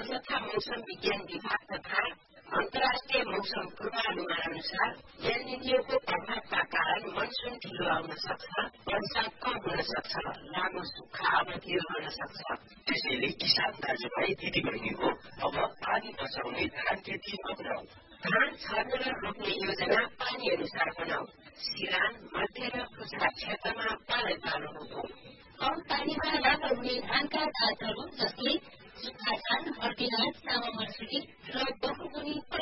तथा मौसम विज्ञान विभाग तथा अन्तर्राष्ट्रिय मौसम पूर्वानुमान अनुसार एलनिनीको प्रभावका कारण मनसुन ढिलो आउन सक्छ, वर्षा कम हुन सक्छ, लामो सुक्खा अवधि रहन सक्छ। त्यसैले किसान दाजुभाइ दिदीबहिनीको अब पानी बचाउने धान खेती अपनाऊ। धान छर्न र रोप्ने योजना पानी अनुसार बनाऊ। सिरान, मध्य र खुचरा क्षेत्रमा पालो रोपौं। कम पानीमा राम्रो हुने धानका जातहरू जस्तै सुक्खा धान, हर्दीराज, सामा मर्सुरी र बहुमुनी